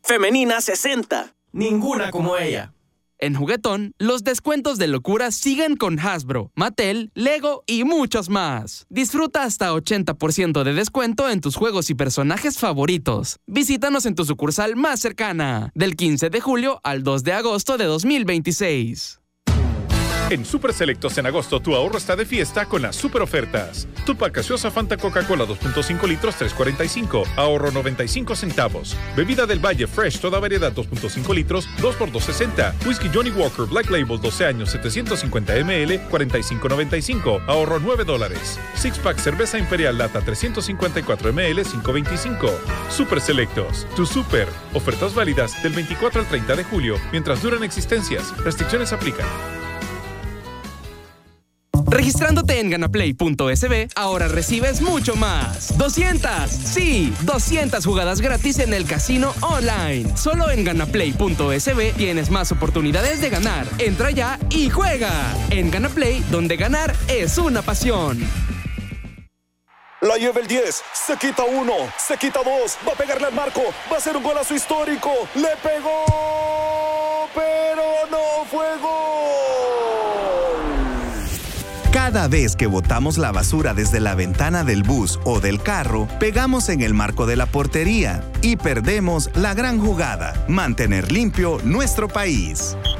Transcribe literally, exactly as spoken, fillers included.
Femenina sesenta. Ninguna como ella. En Juguetón, los descuentos de locura siguen con Hasbro, Mattel, Lego y muchos más. Disfruta hasta ochenta por ciento de descuento en tus juegos y personajes favoritos. Visítanos en tu sucursal más cercana, del quince de julio al dos de agosto de dos mil veintiséis. En Super Selectos en agosto tu ahorro está de fiesta con las super ofertas. Tupac gaseosa Fanta Coca-Cola dos punto cinco litros tres cuarenta y cinco, ahorro noventa y cinco centavos. Bebida del Valle Fresh toda variedad dos punto cinco litros dos por dos sesenta. Whisky Johnny Walker Black Label doce años setecientos cincuenta mililitros cuarenta y cinco noventa y cinco, ahorro nueve dólares. Six Pack cerveza Imperial lata trescientos cincuenta y cuatro mililitros cinco veinticinco. Super Selectos, tu super. Ofertas válidas del veinticuatro al treinta de julio mientras duran existencias. Restricciones aplican. Registrándote en ganaplay punto es be, ahora recibes mucho más. ¡doscientas! ¡Sí! ¡doscientas jugadas gratis en el casino online! Solo en ganaplay punto es be tienes más oportunidades de ganar. Entra ya y juega. En Ganaplay, donde ganar es una pasión. La lleva el diez, se quita uno, se quita dos, va a pegarle al marco, va a ser un golazo histórico, le pegó, pero no fue gol. Cada vez que botamos la basura desde la ventana del bus o del carro, pegamos en el marco de la portería y perdemos la gran jugada, mantener limpio nuestro país.